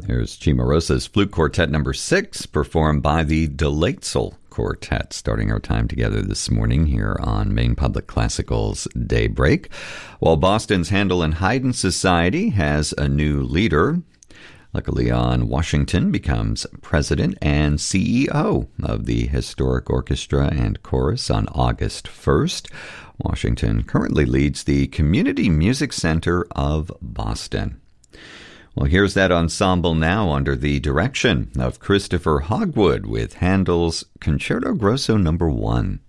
Here's Cimarosa's Flute Quartet number 6, performed by the Delightsel Quartet, starting our time together this morning here on Maine Public Classical's Daybreak. While Boston's Handel and Haydn Society has a new leader, Leon Washington becomes president and CEO of the Historic Orchestra and Chorus on August 1st. Washington currently leads the Community Music Center of Boston. Well, here's that ensemble now under the direction of Christopher Hogwood with Handel's Concerto Grosso No. 1.